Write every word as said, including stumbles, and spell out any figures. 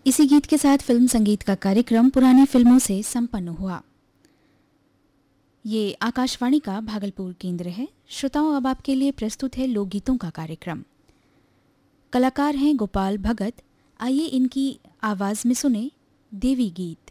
इसी गीत के साथ फिल्म संगीत का कार्यक्रम पुरानी फिल्मों से संपन्न हुआ। ये आकाशवाणी का भागलपुर केंद्र है। श्रोताओं, अब आपके लिए प्रस्तुत है लोकगीतों का कार्यक्रम। कलाकार हैं गोपाल भगत। आइए इनकी आवाज में सुने देवी गीत।